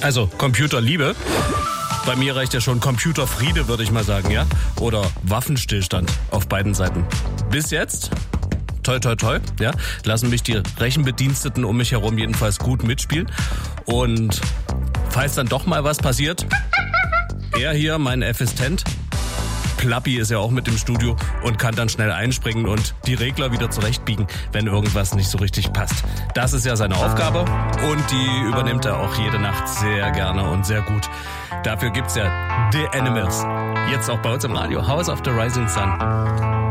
Also Computerliebe. Bei mir reicht ja schon Computerfriede, würde ich mal sagen, ja? Oder Waffenstillstand auf beiden Seiten. Bis jetzt, toi toi toi, ja, lassen mich die Rechenbediensteten um mich herum jedenfalls gut mitspielen. Und falls dann doch mal was passiert, er hier, mein Assistent, Plappi ist ja auch mit im Studio und kann dann schnell einspringen und die Regler wieder zurechtbiegen, wenn irgendwas nicht so richtig passt. Das ist ja seine Aufgabe und die übernimmt er auch jede Nacht sehr gerne und sehr gut. Dafür gibt's ja The Animals. Jetzt auch bei uns im Radio, House of the Rising Sun.